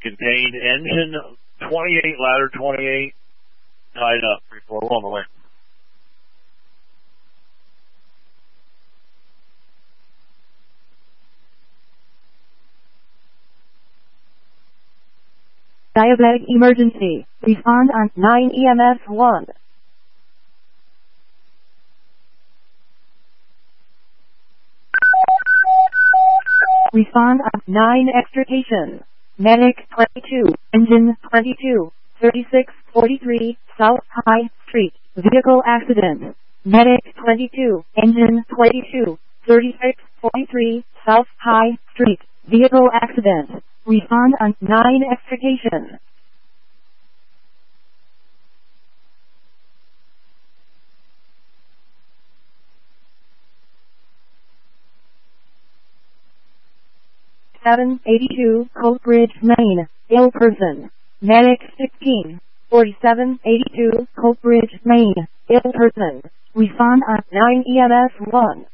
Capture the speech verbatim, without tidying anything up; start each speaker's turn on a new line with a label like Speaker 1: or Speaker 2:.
Speaker 1: contained. Engine twenty-eight, ladder twenty-eight, tied up. three four, on the way.
Speaker 2: Diabetic emergency. Respond on nine E M S one. Respond on nine extrication. Medic twenty-two, engine twenty-two, thirty-six forty-three, South High Street, vehicle accident. Medic twenty-two, engine twenty-two, thirty-six forty-three, South High Street, vehicle accident. Respond on nine extrication. seven eighty-two, Coatbridge, Maine, ill person. Medic sixteen, forty-seven eighty-two, Coatbridge, Maine, ill person. Respond on nine E M S one.